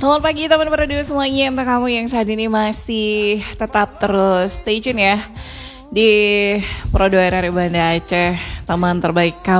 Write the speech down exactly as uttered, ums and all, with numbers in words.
Selamat pagi teman radio semuanya. Untuk kamu yang saat ini masih tetap terus stay tune ya di Pro dua R R I Banda Aceh, teman terbaik kamu.